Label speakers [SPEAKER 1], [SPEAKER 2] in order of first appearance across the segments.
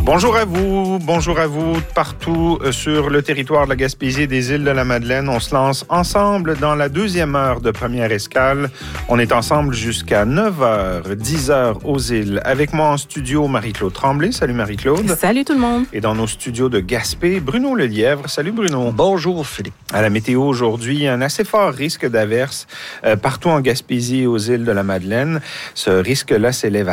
[SPEAKER 1] Bonjour à vous partout sur le territoire de la Gaspésie et des îles de la Madeleine. On se lance ensemble dans la deuxième heure de Première Escale. On est ensemble jusqu'à 9h, 10h aux îles. Avec moi en studio, Marie-Claude Tremblay. Salut Marie-Claude.
[SPEAKER 2] Salut tout le monde.
[SPEAKER 1] Et dans nos studios de Gaspé, Bruno Lelièvre. Salut Bruno.
[SPEAKER 3] Bonjour Philippe.
[SPEAKER 1] À la météo aujourd'hui, un assez fort risque d'averse partout en Gaspésie et aux îles de la Madeleine. Ce risque-là s'élève à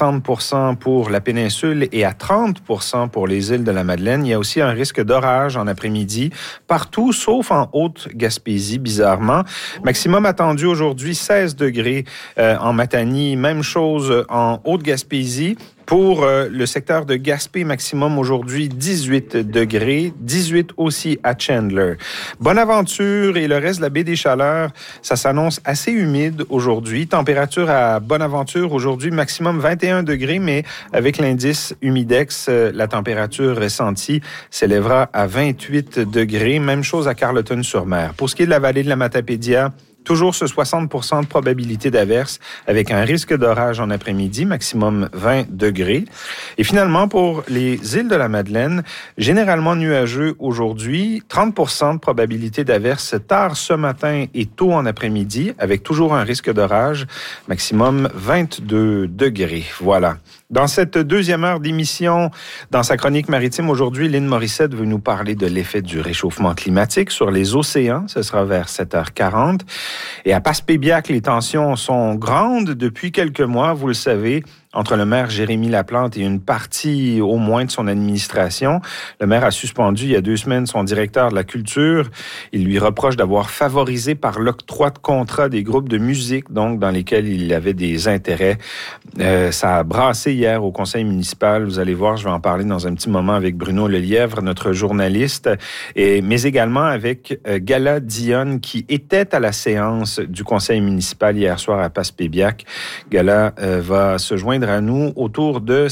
[SPEAKER 1] 60% pour la péninsule et à 30% pour les îles de la Madeleine. Il y a aussi un risque d'orage en après-midi partout, sauf en Haute-Gaspésie, bizarrement. Maximum attendu aujourd'hui, 16 degrés en Matanie. Même chose en Haute-Gaspésie. Pour le secteur de Gaspé, maximum aujourd'hui 18 degrés, 18 aussi à Chandler. Bonaventure et le reste de la baie des Chaleurs, ça s'annonce assez humide aujourd'hui. Température à Bonaventure aujourd'hui, maximum 21 degrés, mais avec l'indice humidex, la température ressentie s'élèvera à 28 degrés. Même chose à Carleton-sur-Mer. Pour ce qui est de la vallée de la Matapédia, toujours ce 60% de probabilité d'averse avec un risque d'orage en après-midi, maximum 20 degrés. Et finalement, pour les îles de la Madeleine, généralement nuageux aujourd'hui, 30% de probabilité d'averse tard ce matin et tôt en après-midi, avec toujours un risque d'orage, maximum 22 degrés. Voilà. Dans cette deuxième heure d'émission, dans sa chronique maritime aujourd'hui, Lynn Morissette veut nous parler de l'effet du réchauffement climatique sur les océans. Ce sera vers 7h40. Et à Passepébiac, les tensions sont grandes depuis quelques mois, vous le savez, entre le maire Jérémy Laplante et une partie au moins de son administration. Le maire a suspendu il y a 2 semaines son directeur de la culture. Il lui reproche d'avoir favorisé par l'octroi de contrats des groupes de musique, donc dans lesquels il avait des intérêts. Ça a brassé hier au conseil municipal. Vous allez voir, je vais en parler dans un petit moment avec Bruno Lelièvre, notre journaliste, mais également avec Gala Dionne qui était à la séance du conseil municipal hier soir à Passepébiac. Gala va se joindre à nous autour de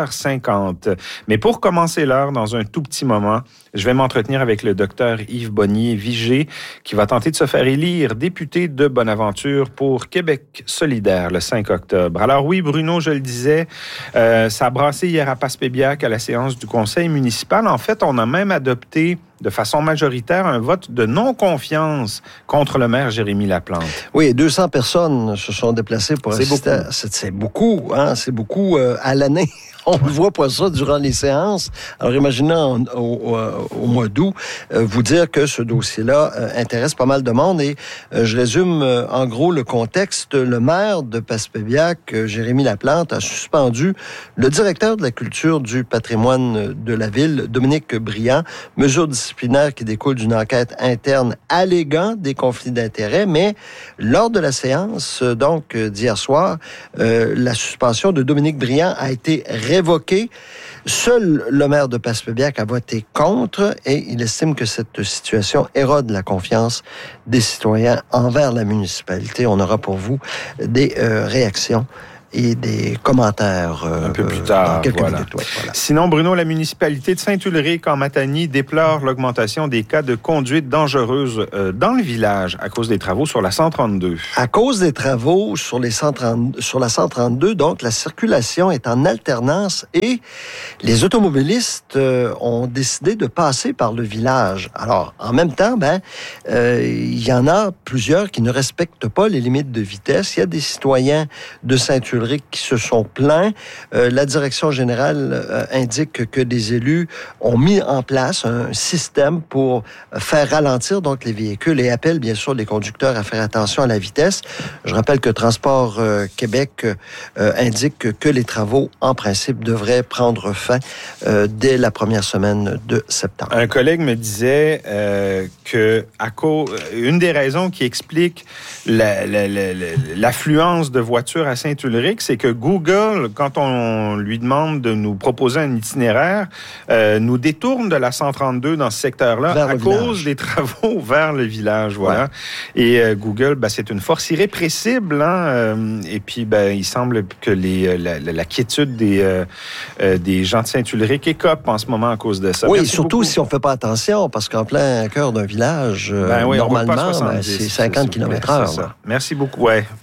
[SPEAKER 1] 7h50. Mais pour commencer l'heure, dans un tout petit moment, je vais m'entretenir avec le docteur Yves Bonnier-Vigé, qui va tenter de se faire élire député de Bonaventure pour Québec solidaire le 5 octobre. Alors oui, Bruno, je le disais, ça a brassé hier à Passepébiac à la séance du conseil municipal. En fait, on a même adopté de façon majoritaire un vote de non-confiance contre le maire Jérémy Laplante.
[SPEAKER 3] Oui, 200 personnes se sont déplacées pour assister. C'est beaucoup, hein? C'est beaucoup à l'année. On ne voit pas ça durant les séances. Alors, imaginez au mois d'août, vous dire que ce dossier-là intéresse pas mal de monde. Et je résume en gros le contexte. Le maire de Passepébiac, Jérémy Laplante, a suspendu le directeur de la culture du patrimoine de la ville, Dominique Briand, mesure disciplinaire qui découle d'une enquête interne alléguant des conflits d'intérêts. Mais lors de la séance, donc d'hier soir, la suspension de Dominique Briand a été révoqué. Seul le maire de Passepébiac a voté contre et il estime que cette situation érode la confiance des citoyens envers la municipalité. On aura pour vous des réactions et des commentaires
[SPEAKER 1] un peu plus tard.
[SPEAKER 3] Dans quelques minutes.
[SPEAKER 1] Ouais, voilà. Sinon, Bruno, la municipalité de Saint-Ulrich en Matanie déplore l'augmentation des cas de conduite dangereuse dans le village à cause des travaux sur la 132.
[SPEAKER 3] À cause des travaux sur la 132, donc, la circulation est en alternance et les automobilistes ont décidé de passer par le village. Alors, en même temps, il y en a plusieurs qui ne respectent pas les limites de vitesse. Il y a des citoyens de Saint-Ulrich qui se sont plaints. La direction générale indique que des élus ont mis en place un système pour faire ralentir donc les véhicules et appelle bien sûr les conducteurs à faire attention à la vitesse. Je rappelle que Transport Québec indique que les travaux, en principe, devraient prendre fin dès la première semaine de septembre.
[SPEAKER 1] Un collègue me disait que une des raisons qui explique l'affluence de voitures à Saint-Ulrich, c'est que Google, quand on lui demande de nous proposer un itinéraire, nous détourne de la 132 dans ce secteur-là à cause des travaux vers le village. Voilà. Ouais. Et Google, c'est une force irrépressible. Hein? Et puis, il semble que la quiétude des gens de Saint-Ulrich écope en ce moment à cause de ça.
[SPEAKER 3] Oui,
[SPEAKER 1] Merci
[SPEAKER 3] surtout
[SPEAKER 1] beaucoup.
[SPEAKER 3] Si on ne fait pas attention, parce qu'en plein cœur d'un village, normalement, c'est 50 km/h.
[SPEAKER 1] Merci beaucoup. Ouais.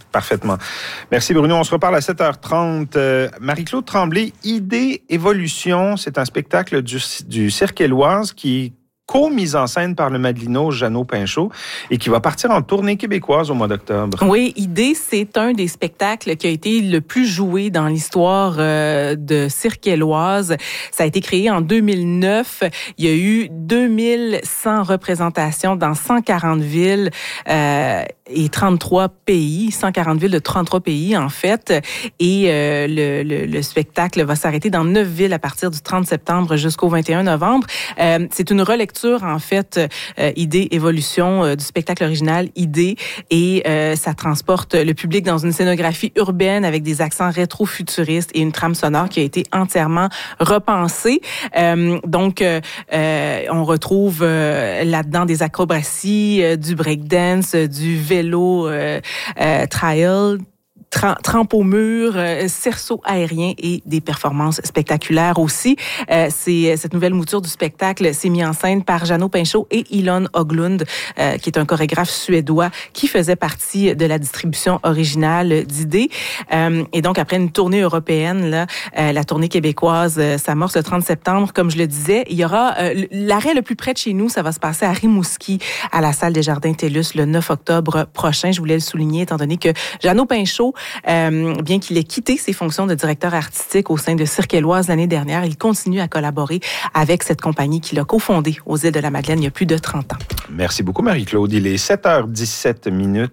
[SPEAKER 1] Parfaitement. Merci Bruno. On se reparle à 7h30. Marie-Claude Tremblay, Idée Évolution, c'est un spectacle du Cirque Éloise qui co-mise en scène par le Madelino Jeannot Pinchot et qui va partir en tournée québécoise au mois d'octobre.
[SPEAKER 2] Oui, Idée, c'est un des spectacles qui a été le plus joué dans l'histoire de Cirque Éloise. Ça a été créé en 2009. Il y a eu 2100 représentations dans 140 villes et 33 pays, 140 villes de 33 pays en fait. Et le spectacle va s'arrêter dans 9 villes à partir du 30 septembre jusqu'au 21 novembre. C'est une relecture en fait, Idée Évolution du spectacle original Idée, et ça transporte le public dans une scénographie urbaine avec des accents rétro-futuristes et une trame sonore qui a été entièrement repensée. Donc, on retrouve là-dedans des acrobaties, du breakdance, du vélo trial, trempe au mur, cerceau aérien et des performances spectaculaires aussi. Cette nouvelle mouture du spectacle s'est mise en scène par Jeannot Pinchot et Ilon Höglund, qui est un chorégraphe suédois qui faisait partie de la distribution originale d'Idée. Et donc, après une tournée européenne, là, la tournée québécoise s'amorce le 30 septembre. Comme je le disais, il y aura l'arrêt le plus près de chez nous, ça va se passer à Rimouski, à la salle des Jardins TELUS, le 9 octobre prochain. Je voulais le souligner, étant donné que Jeannot Pinchot, bien qu'il ait quitté ses fonctions de directeur artistique au sein de Cirque Éloise l'année dernière, il continue à collaborer avec cette compagnie qu'il a cofondée aux îles de la Madeleine il y a plus de 30 ans.
[SPEAKER 1] Merci beaucoup, Marie-Claude. Il est 7h17,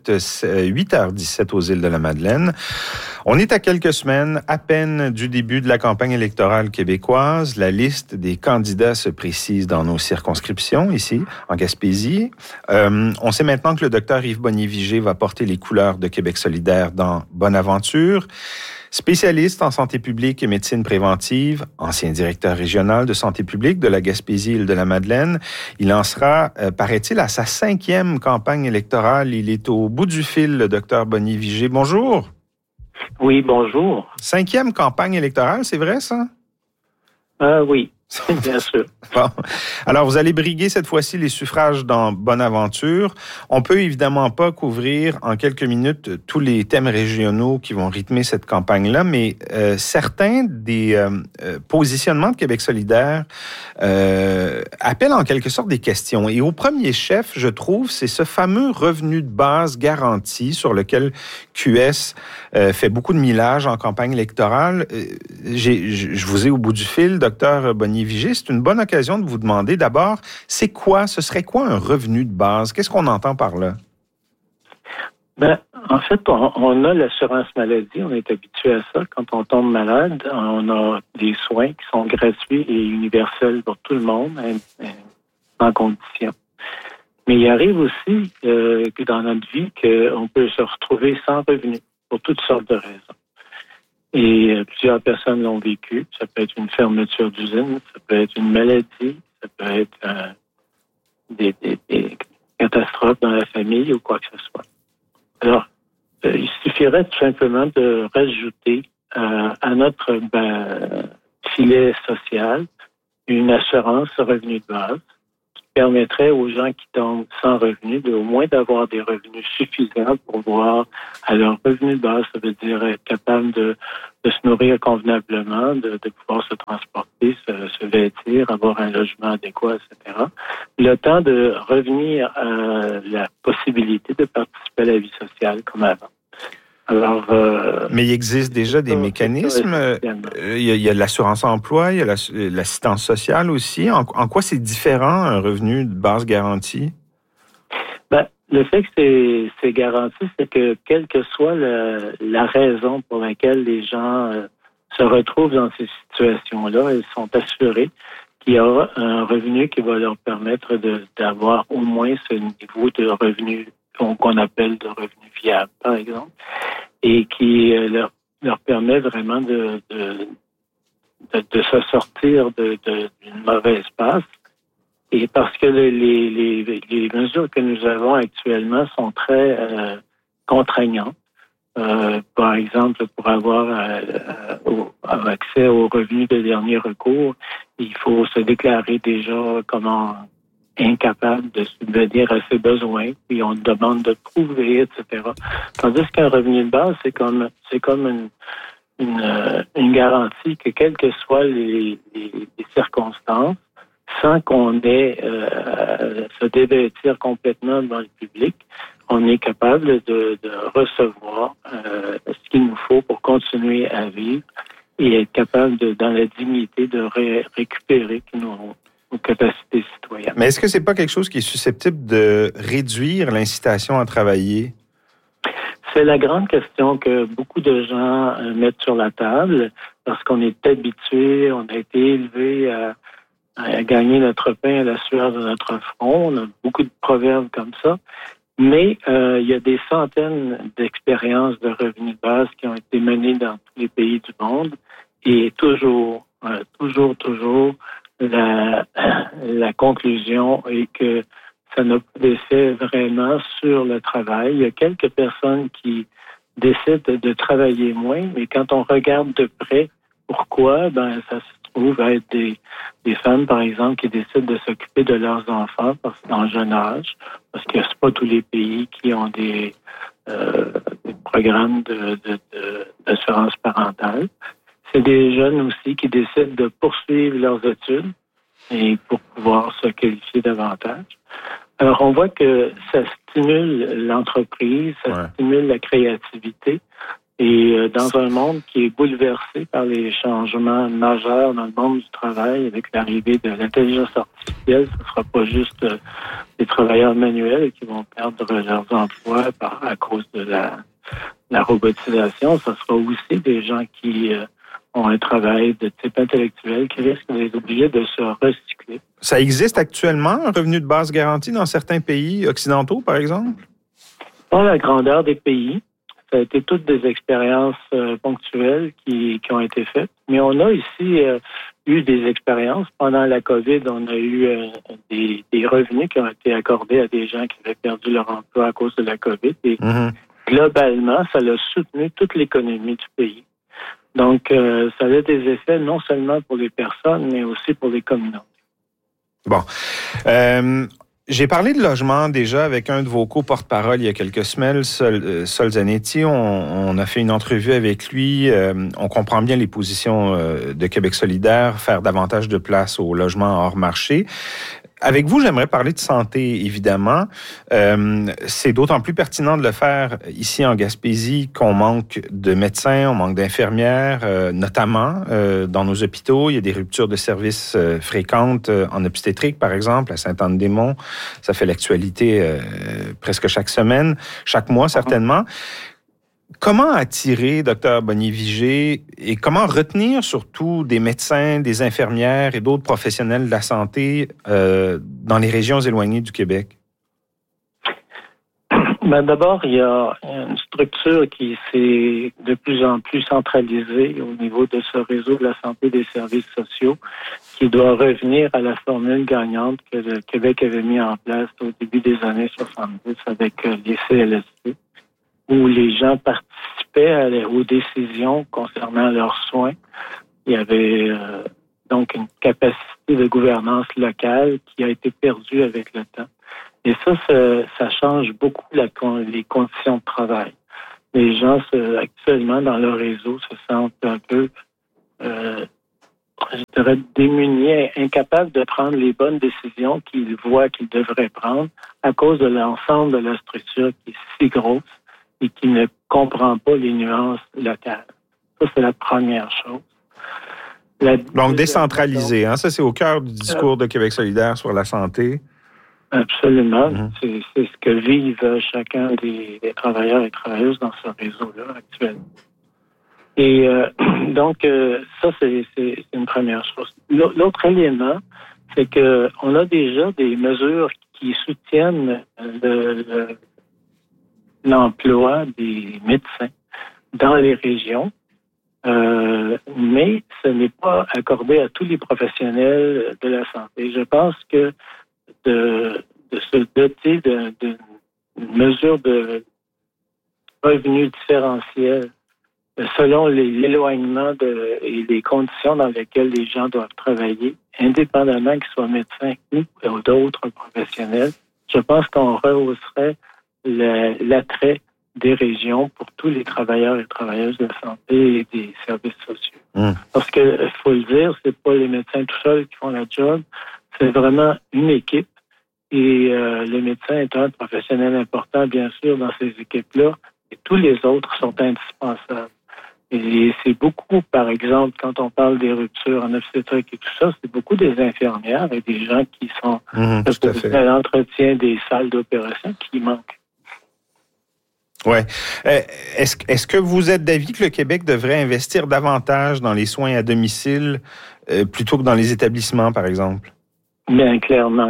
[SPEAKER 1] 8h17 aux îles de la Madeleine. On est à quelques semaines à peine du début de la campagne électorale québécoise. La liste des candidats se précise dans nos circonscriptions, ici, en Gaspésie. On sait maintenant que le docteur Yves Bonnier-Vigé va porter les couleurs de Québec solidaire dans Bonaventure. Spécialiste en santé publique et médecine préventive, ancien directeur régional de santé publique de la Gaspésie-Île-de-la-Madeleine, il en sera, paraît-il, à sa 5e campagne électorale. Il est au bout du fil, le docteur Bonnier-Vigé. Bonjour.
[SPEAKER 4] Oui, bonjour.
[SPEAKER 1] 5e campagne électorale, c'est vrai ça?
[SPEAKER 4] Oui, bien sûr.
[SPEAKER 1] Bon. Alors, vous allez briguer cette fois-ci les suffrages dans Bonaventure. On peut évidemment pas couvrir en quelques minutes tous les thèmes régionaux qui vont rythmer cette campagne-là, mais certains des positionnements de Québec solidaire appellent en quelque sorte des questions. Et au premier chef, je trouve, c'est ce fameux revenu de base garanti sur lequel QS fait beaucoup de millage en campagne électorale. Je vous ai au bout du fil, docteur Bonnier-Vigé. C'est une bonne occasion de vous demander d'abord, ce serait quoi un revenu de base? Qu'est-ce qu'on entend par là?
[SPEAKER 4] En fait, on a l'assurance maladie, on est habitué à ça. Quand on tombe malade, on a des soins qui sont gratuits et universels pour tout le monde, en condition. Mais il arrive aussi que dans notre vie, qu'on peut se retrouver sans revenu pour toutes sortes de raisons. Et plusieurs personnes l'ont vécu. Ça peut être une fermeture d'usine, ça peut être une maladie, ça peut être des catastrophes dans la famille ou quoi que ce soit. Alors, il suffirait tout simplement de rajouter à notre filet social une assurance revenu de base qui permettrait aux gens qui tombent sans revenu au moins d'avoir des revenus suffisants pour voir à leur revenu de base, ça veut dire être capable de se nourrir convenablement, de pouvoir se transporter, se vêtir, avoir un logement adéquat, etc. Le temps de revenir à la possibilité de participer à la vie sociale comme avant. Alors,
[SPEAKER 1] mais il existe déjà des mécanismes. Il y a l'assurance emploi, il y a l'assistance sociale aussi. En quoi c'est différent un revenu de base garanti?
[SPEAKER 4] Le fait que c'est garanti, c'est que quelle que soit la raison pour laquelle les gens se retrouvent dans ces situations-là, ils sont assurés qu'il y aura un revenu qui va leur permettre d'avoir au moins ce niveau de revenu qu'on appelle de revenu fiable, par exemple, et qui leur permet vraiment de se sortir d'une mauvaise passe. Et parce que les mesures que nous avons actuellement sont très contraignantes. Par exemple, pour avoir accès aux revenus de dernier recours, il faut se déclarer déjà comme incapable de subvenir à ses besoins, puis on demande de prouver, etc. Tandis qu'un revenu de base, c'est comme une garantie que quelles que soient les circonstances, sans qu'on ait se dévêtir complètement dans le public, on est capable de recevoir ce qu'il nous faut pour continuer à vivre et être capable, dans la dignité, de récupérer nos capacités citoyennes.
[SPEAKER 1] Mais est-ce que c'est pas quelque chose qui est susceptible de réduire l'incitation à travailler?
[SPEAKER 4] C'est la grande question que beaucoup de gens mettent sur la table parce qu'on est habitué, on a été élevé à gagner notre pain à la sueur de notre front. On a beaucoup de proverbes comme ça. Mais il y a des centaines d'expériences de revenus de base qui ont été menées dans tous les pays du monde et toujours, la conclusion est que ça n'a pas d'effet vraiment sur le travail. Il y a quelques personnes qui décident de travailler moins, mais quand on regarde de près pourquoi, ça se trouve à être des femmes, par exemple, qui décident de s'occuper de leurs enfants en jeune âge, parce que c'est pas tous les pays qui ont des programmes d'assurance parentale. C'est des jeunes aussi qui décident de poursuivre leurs études et pour pouvoir se qualifier davantage. Alors, on voit que ça stimule l'entreprise, ça stimule la créativité. Et dans un monde qui est bouleversé par les changements majeurs dans le monde du travail, avec l'arrivée de l'intelligence artificielle, ce ne sera pas juste des travailleurs manuels qui vont perdre leurs emplois à cause de la robotisation. Ce sera aussi des gens qui ont un travail de type intellectuel qui risquent d'être obligés de se recycler.
[SPEAKER 1] Ça existe actuellement, un revenu de base garanti dans certains pays occidentaux, par exemple?
[SPEAKER 4] Pas la grandeur des pays. Ça a été toutes des expériences ponctuelles qui ont été faites. Mais on a ici eu des expériences. Pendant la COVID, on a eu des revenus qui ont été accordés à des gens qui avaient perdu leur emploi à cause de la COVID. Et globalement, ça a soutenu toute l'économie du pays. Donc, ça a des effets non seulement pour les personnes, mais aussi pour les communautés.
[SPEAKER 1] Bon. J'ai parlé de logement déjà avec un de vos co-porte-parole il y a quelques semaines, Sol Zanetti. On a fait une entrevue avec lui. On comprend bien les positions de Québec solidaire, faire davantage de place au logement hors marché. Avec vous, j'aimerais parler de santé, évidemment. C'est d'autant plus pertinent de le faire ici en Gaspésie qu'on manque de médecins, on manque d'infirmières, notamment dans nos hôpitaux. Il y a des ruptures de services fréquentes en obstétrique, par exemple, à Sainte-Anne-des-Monts. Ça fait l'actualité presque chaque semaine, chaque mois certainement. Comment attirer, Dr Bonnier-Vigé, et comment retenir surtout des médecins, des infirmières et d'autres professionnels de la santé dans les régions éloignées du Québec?
[SPEAKER 4] D'abord, il y a une structure qui s'est de plus en plus centralisée au niveau de ce réseau de la santé et des services sociaux qui doit revenir à la formule gagnante que le Québec avait mis en place au début des années 70 avec les CLSC, où les gens participaient aux décisions concernant leurs soins. Il y avait donc une capacité de gouvernance locale qui a été perdue avec le temps. Et ça change beaucoup les conditions de travail. Les gens, actuellement, dans leur réseau, se sentent un peu, je dirais, démunis, incapables de prendre les bonnes décisions qu'ils voient qu'ils devraient prendre à cause de l'ensemble de la structure qui est si grosse et qui ne comprend pas les nuances locales. Ça, c'est la première chose.
[SPEAKER 1] Donc, décentraliser, hein? Ça, c'est au cœur du discours de Québec solidaire sur la santé.
[SPEAKER 4] Absolument. C'est ce que vivent chacun des travailleurs et travailleuses dans ce réseau-là actuellement. Et donc, ça, c'est une première chose. L'autre élément, c'est qu'on a déjà des mesures qui soutiennent l'emploi des médecins dans les régions, mais ce n'est pas accordé à tous les professionnels de la santé. Je pense que de se doter d'une mesure de revenus différentiels selon l'éloignement et les conditions dans lesquelles les gens doivent travailler, indépendamment qu'ils soient médecins ou d'autres professionnels, je pense qu'on rehausserait l'attrait des régions pour tous les travailleurs et travailleuses de santé et des services sociaux. Parce que, faut le dire, c'est pas les médecins tout seuls qui font la job, c'est vraiment une équipe. Et le médecin est un professionnel important, bien sûr, dans ces équipes-là, et tous les autres sont indispensables. Et c'est beaucoup, par exemple, quand on parle des ruptures en obstétrique et tout ça, c'est beaucoup des infirmières et des gens qui sont à l'entretien des salles d'opération qui manquent.
[SPEAKER 1] Oui. Est-ce que vous êtes d'avis que le Québec devrait investir davantage dans les soins à domicile plutôt que dans les établissements, par exemple?
[SPEAKER 4] Bien, clairement.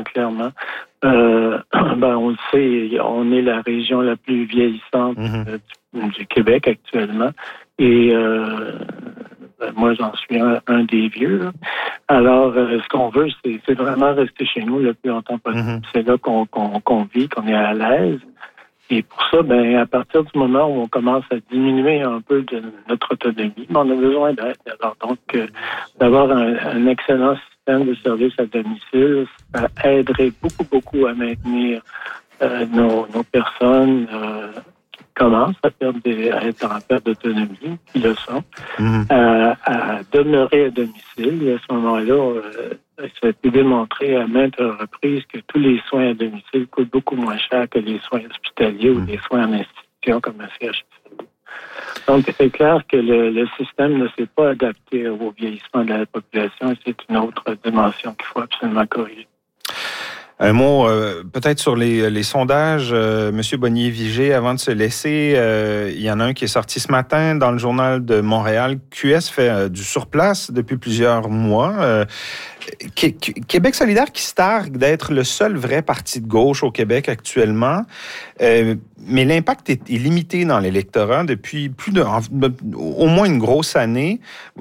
[SPEAKER 4] On le sait, on est la région la plus vieillissante du Québec actuellement. Et moi, j'en suis un des vieux. Là. Alors, ce qu'on veut, c'est vraiment rester chez nous le plus longtemps possible. C'est là qu'on vit, qu'on est à l'aise. Et pour ça, à partir du moment où on commence à diminuer un peu de notre autonomie, on a besoin d'aide. Alors donc, d'avoir un excellent système de services à domicile, ça aiderait beaucoup à maintenir nos personnes qui commencent à être en perte d'autonomie, qui le sont, à demeurer à domicile. Et à ce moment-là, ça a été démontré à maintes reprises que tous les soins à domicile coûtent beaucoup moins cher que les soins hospitaliers ou les soins en institution comme un CHSLD. Donc, c'est clair que le système ne s'est pas adapté au vieillissement de la population et c'est une autre dimension qu'il faut absolument corriger.
[SPEAKER 1] Un mot peut-être sur les sondages, Monsieur Bonnier-Vigé, avant de se laisser, il y en a un qui est sorti ce matin dans le journal de Montréal. QS fait du surplace depuis plusieurs mois. Québec solidaire qui se targue d'être le seul vrai parti de gauche au Québec actuellement, mais l'impact est limité dans l'électorat depuis au moins une grosse année.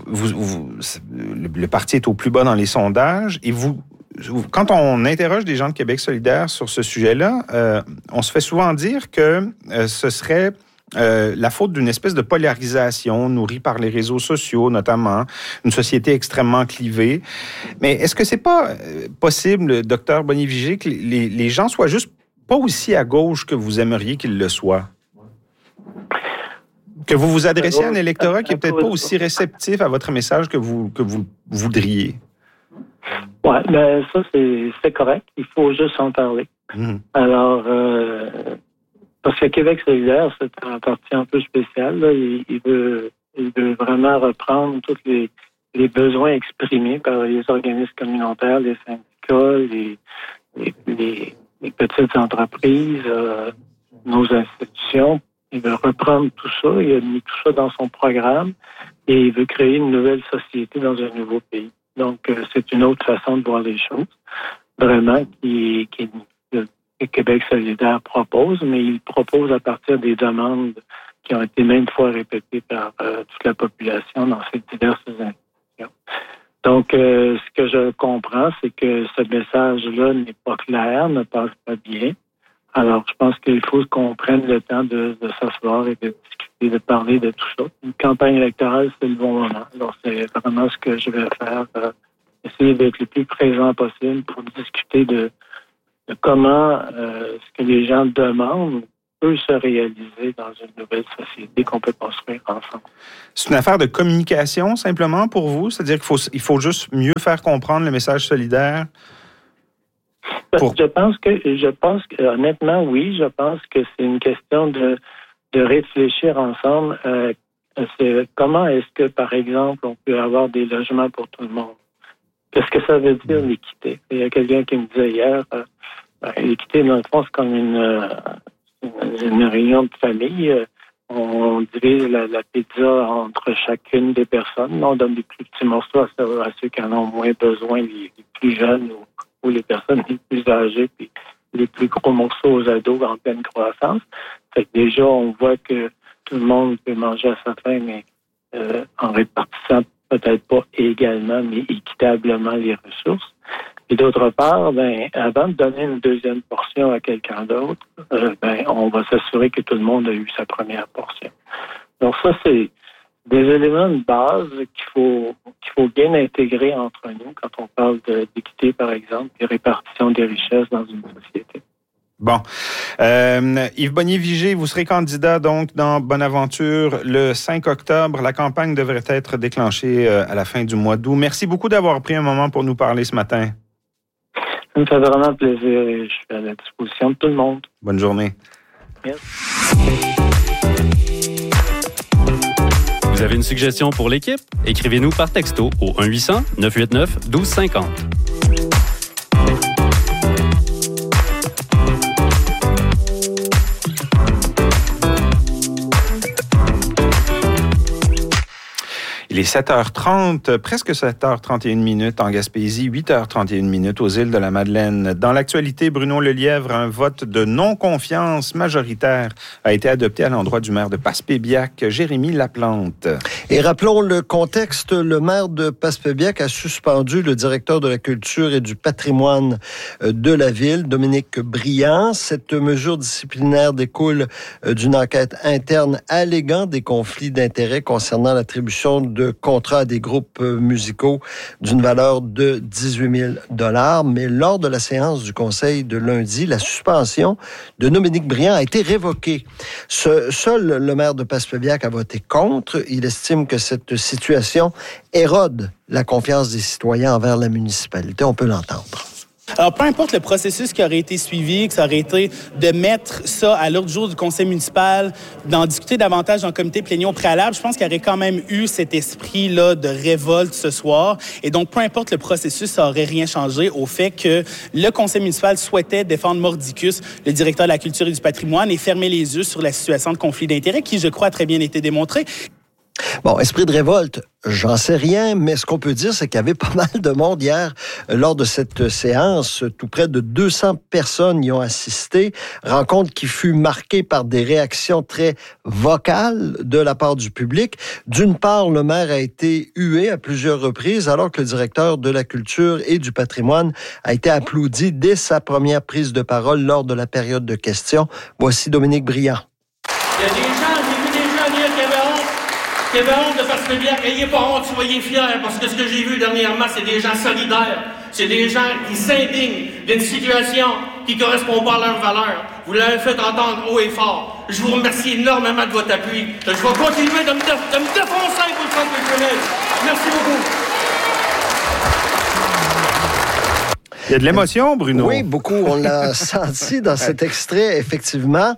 [SPEAKER 1] Le parti est au plus bas dans les sondages et quand on interroge des gens de Québec solidaire sur ce sujet-là, on se fait souvent dire que ce serait la faute d'une espèce de polarisation nourrie par les réseaux sociaux, notamment, une société extrêmement clivée. Mais est-ce que c'est pas possible, Dr Bonnier-Vigé, que les gens soient juste pas aussi à gauche que vous aimeriez qu'ils le soient? Que vous vous adressiez à un électorat qui est peut-être pas aussi réceptif à votre message que vous voudriez?
[SPEAKER 4] Oui, ça, c'est correct. Il faut juste en parler. Alors, parce que Québec solidaire, c'est un parti un peu spécial. Là. Il veut vraiment reprendre tous les besoins exprimés par les organismes communautaires, les syndicats, les petites entreprises, nos institutions. Il veut reprendre tout ça. Il a mis tout ça dans son programme et il veut créer une nouvelle société dans un nouveau pays. Donc, c'est une autre façon de voir les choses, vraiment, que Québec solidaire propose, mais il propose à partir des demandes qui ont été maintes fois répétées par toute la population dans ces diverses institutions. Donc, ce que je comprends, c'est que ce message-là n'est pas clair, ne passe pas bien. Alors, je pense qu'il faut qu'on prenne le temps de s'asseoir et de discuter, de parler de tout ça. Une campagne électorale, c'est le bon moment. Alors, c'est vraiment ce que je vais faire. Essayer d'être le plus présent possible pour discuter de comment ce que les gens demandent peut se réaliser dans une nouvelle société qu'on peut construire ensemble.
[SPEAKER 1] C'est une affaire de communication, simplement, pour vous? C'est-à-dire qu'il faut juste mieux faire comprendre le message solidaire?
[SPEAKER 4] Je pense que honnêtement, oui, je pense que c'est une question de réfléchir ensemble. C'est comment est-ce que, par exemple, on peut avoir des logements pour tout le monde? Qu'est-ce que ça veut dire, l'équité? Il y a quelqu'un qui me disait hier, l'équité, dans le fond, c'est comme une réunion de famille. On divise la pizza entre chacune des personnes. On donne des plus petits morceaux à ceux qui en ont moins besoin, les plus jeunes ou les personnes les plus âgées, puis les plus gros morceaux aux ados en pleine croissance. Fait que déjà, on voit que tout le monde peut manger à sa faim, mais en répartissant peut-être pas également, mais équitablement les ressources. Et d'autre part, avant de donner une deuxième portion à quelqu'un d'autre, on va s'assurer que tout le monde a eu sa première portion. Donc ça, c'est des éléments de base qu'il faut bien intégrer entre nous quand on parle d'équité, par exemple, et répartition des richesses dans une société.
[SPEAKER 1] Bon. Yves Bonnier-Vigé, vous serez candidat donc dans Bonaventure le 5 octobre. La campagne devrait être déclenchée à la fin du mois d'août. Merci beaucoup d'avoir pris un moment pour nous parler ce matin.
[SPEAKER 4] Ça me fait vraiment plaisir et je suis à la disposition de tout le monde.
[SPEAKER 1] Bonne journée.
[SPEAKER 4] Merci.
[SPEAKER 5] Vous avez une suggestion pour l'équipe? Écrivez-nous par texto au 1-800-989-1250.
[SPEAKER 1] Il est 7h30, presque 7h31 en Gaspésie, 8h31 aux îles de la Madeleine. Dans l'actualité, Bruno Lelièvre, un vote de non-confiance majoritaire a été adopté à l'endroit du maire de Passepébiac, Jérémy Laplante.
[SPEAKER 3] Et rappelons le contexte, le maire de Passepébiac a suspendu le directeur de la culture et du patrimoine de la ville, Dominique Briand. Cette mesure disciplinaire découle d'une enquête interne alléguant des conflits d'intérêts concernant l'attribution de contrats à des groupes musicaux d'une valeur de 18 000 $. Mais lors de la séance du conseil de lundi, la suspension de Dominique Briand a été révoquée. Seul le maire de Passepébiac a voté contre. Il estime que cette situation érode la confiance des citoyens envers la municipalité. On peut l'entendre.
[SPEAKER 6] Alors, peu importe le processus qui aurait été suivi, que ça aurait été de mettre ça à l'ordre du jour du conseil municipal, d'en discuter davantage dans le comité plénier au préalable, je pense qu'il y aurait quand même eu cet esprit-là de révolte ce soir. Et donc, peu importe le processus, ça aurait rien changé au fait que le conseil municipal souhaitait défendre mordicus, le directeur de la culture et du patrimoine, et fermer les yeux sur la situation de conflit d'intérêts qui, je crois, a très bien été démontrée.
[SPEAKER 3] Bon, esprit de révolte, j'en sais rien, mais ce qu'on peut dire, c'est qu'il y avait pas mal de monde hier lors de cette séance. Tout près de 200 personnes y ont assisté. Rencontre qui fut marquée par des réactions très vocales de la part du public. D'une part, le maire a été hué à plusieurs reprises, alors que le directeur de la culture et du patrimoine a été applaudi dès sa première prise de parole lors de la période de questions. Voici Dominique Briand.
[SPEAKER 7] Il y a des gens, j'ai vu des gens dire qu'il y avait honte de Passepébiac. Ayez pas honte, soyez fiers, parce que ce que j'ai vu dernièrement, c'est des gens solidaires. C'est des gens qui s'indignent d'une situation qui ne correspond pas à leurs valeurs. Vous l'avez fait entendre haut et fort. Je vous remercie énormément de votre appui. Je vais continuer de me défoncer pour le centre culturel. Merci beaucoup.
[SPEAKER 1] Il y a de l'émotion, Bruno.
[SPEAKER 3] Oui, beaucoup. On l'a senti dans cet extrait, effectivement.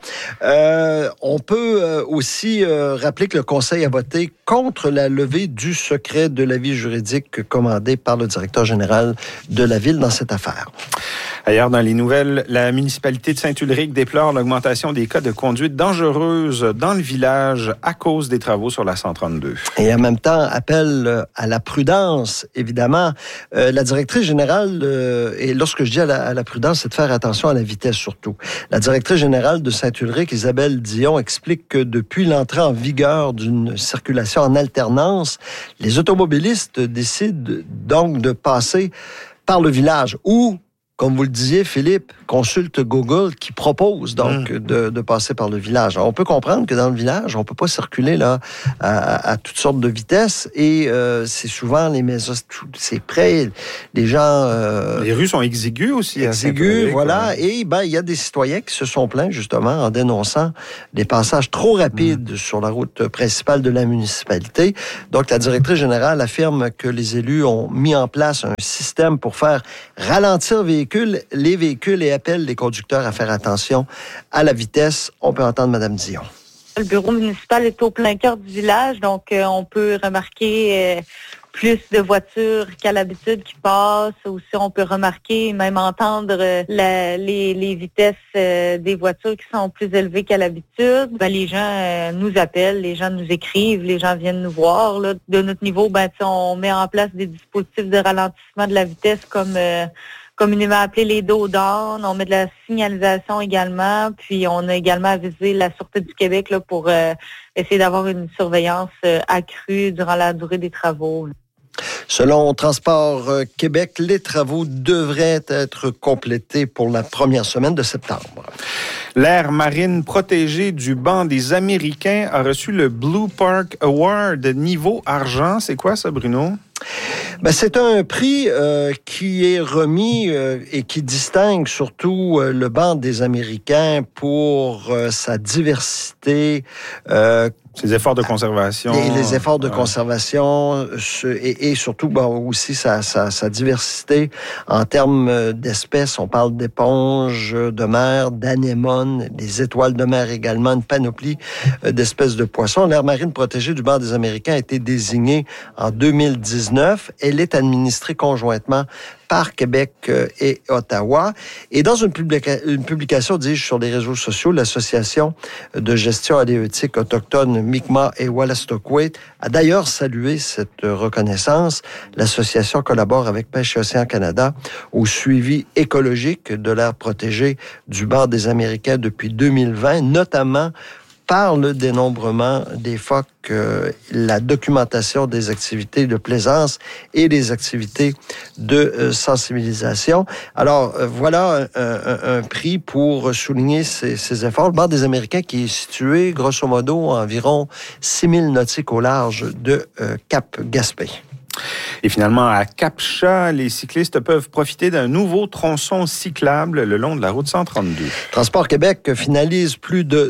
[SPEAKER 3] On peut aussi rappeler que le Conseil a voté contre la levée du secret de l'avis juridique commandé par le directeur général de la Ville dans cette affaire.
[SPEAKER 1] Ailleurs dans les nouvelles, la municipalité de Saint-Ulrich déplore l'augmentation des cas de conduite dangereuse dans le village à cause des travaux sur la 132.
[SPEAKER 3] Et en même temps, appel à la prudence, évidemment. La directrice générale, et lorsque je dis à la prudence, c'est de faire attention à la vitesse surtout. La directrice générale de Saint-Ulrich, Isabelle Dion, explique que depuis l'entrée en vigueur d'une circulation en alternance, les automobilistes décident donc de passer par le village ou, comme vous le disiez, Philippe, consulte Google qui propose donc de passer par le village. Alors, on peut comprendre que dans le village, on peut pas circuler là à toutes sortes de vitesses et c'est souvent les maisons, c'est près, les gens...
[SPEAKER 1] les rues sont exiguës aussi.
[SPEAKER 3] Exiguës, voilà. Ouais. Et il y a des citoyens qui se sont plaints justement en dénonçant des passages trop rapides sur la route principale de la municipalité. Donc, la directrice générale affirme que les élus ont mis en place un système pour faire ralentir les véhicules et appelle les conducteurs à faire attention à la vitesse. On peut entendre Mme Dion.
[SPEAKER 8] Le bureau municipal est au plein cœur du village, donc on peut remarquer plus de voitures qu'à l'habitude qui passent. Aussi, on peut remarquer, même entendre les vitesses des voitures qui sont plus élevées qu'à l'habitude. Les gens nous appellent, les gens nous écrivent, les gens viennent nous voir. Là. De notre niveau, on met en place des dispositifs de ralentissement de la vitesse comme communément appelé les dos down. On met de la signalisation également. Puis, on a également avisé la Sûreté du Québec là, pour essayer d'avoir une surveillance accrue durant la durée des travaux.
[SPEAKER 3] Selon Transport Québec, les travaux devraient être complétés pour la première semaine de septembre.
[SPEAKER 1] L'aire marine protégée du banc des Américains a reçu le Blue Park Award niveau argent. C'est quoi ça, Bruno?
[SPEAKER 3] Ben, c'est un prix qui est remis et qui distingue surtout le banc des Américains pour sa diversité.
[SPEAKER 1] Ses efforts de conservation.
[SPEAKER 3] Et les efforts de conservation et surtout aussi sa diversité en termes d'espèces. On parle d'éponges de mer, d'anémones, des étoiles de mer également, une panoplie d'espèces de poissons. L'aire marine protégée du banc des Américains a été désignée en 2019. Elle est administrée conjointement par Québec et Ottawa. Et dans une publication, dis-je, sur les réseaux sociaux, l'Association de gestion halieutique autochtone Mi'kmaq et Wolastoqey a d'ailleurs salué cette reconnaissance. L'association collabore avec Pêche et Océan Canada au suivi écologique de l'aire protégée du banc des Américains depuis 2020, notamment par le dénombrement des phoques, la documentation des activités de plaisance et des activités de sensibilisation. Alors, voilà un prix pour souligner ces efforts. Le banc des Américains qui est situé, grosso modo, à environ 6000 nautiques au large de Cap-Gaspé.
[SPEAKER 1] Et finalement, à Cap-Chat, les cyclistes peuvent profiter d'un nouveau tronçon cyclable le long de la route 132.
[SPEAKER 3] Transport Québec finalise plus de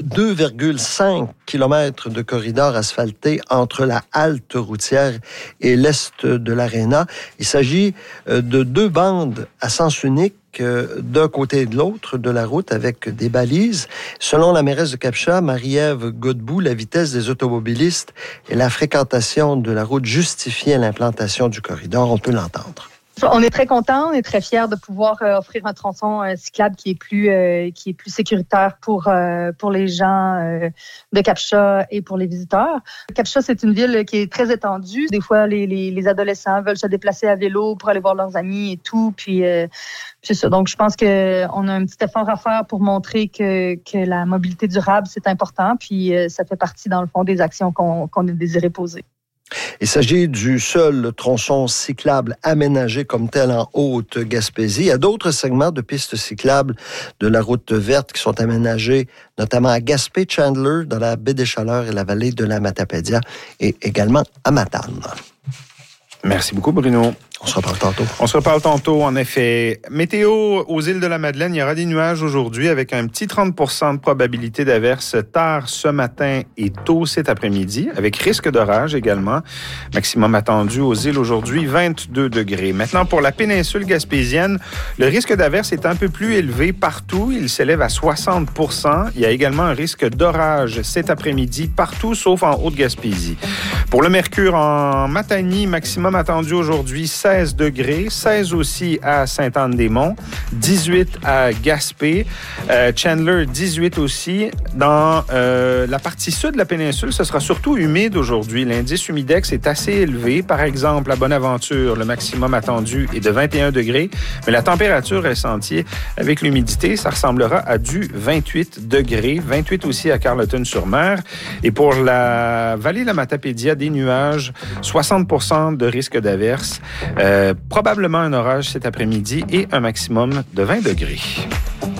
[SPEAKER 3] 2,5 km de corridors asphaltés entre la halte routière et l'est de l'Aréna. Il s'agit de 2 bandes à sens unique d'un côté et de l'autre de la route avec des balises. Selon la mairesse de Cap-Chat, Marie-Ève Godbout, la vitesse des automobilistes et la fréquentation de la route justifiaient l'implantation du corridor. On peut l'entendre.
[SPEAKER 9] On est très contents, on est très fiers de pouvoir offrir un tronçon cyclable qui est plus sécuritaire pour les gens de Cap-Chat et pour les visiteurs. Cap-Chat, c'est une ville qui est très étendue. Des fois, les adolescents veulent se déplacer à vélo pour aller voir leurs amis et tout. Puis c'est ça. Donc, je pense qu'on a un petit effort à faire pour montrer que la mobilité durable, c'est important. Puis ça fait partie, dans le fond, des actions qu'on a désiré poser.
[SPEAKER 3] Il s'agit du seul tronçon cyclable aménagé comme tel en Haute-Gaspésie. Il y a d'autres segments de pistes cyclables de la route verte qui sont aménagés, notamment à Gaspé-Chandler, dans la baie des Chaleurs et la vallée de la Matapédia, et également à Matane.
[SPEAKER 1] Merci beaucoup, Bruno.
[SPEAKER 3] On se reparle tantôt.
[SPEAKER 1] On se reparle tantôt, en effet. Météo aux îles de la Madeleine, il y aura des nuages aujourd'hui avec un petit 30% de probabilité d'averse tard ce matin et tôt cet après-midi, avec risque d'orage également. Maximum attendu aux îles aujourd'hui, 22 degrés. Maintenant, pour la péninsule gaspésienne, le risque d'averse est un peu plus élevé partout. Il s'élève à 60%. Il y a également un risque d'orage cet après-midi partout, sauf en Haute-Gaspésie. Pour le mercure en Matanie, maximum attendu aujourd'hui, 16 degrés, 16 aussi à Sainte-Anne-des-Monts, 18 à Gaspé, Chandler 18 aussi. Dans la partie sud de la péninsule, ce sera surtout humide aujourd'hui. L'indice humidex est assez élevé. Par exemple, à Bonaventure, le maximum attendu est de 21 degrés, mais la température ressentie avec l'humidité, ça ressemblera à du 28 degrés, 28 aussi à Carleton-sur-Mer. Et pour la vallée de la Matapédia, des nuages, 60% de risque d'averse. Probablement un orage cet après-midi et un maximum de 20 degrés.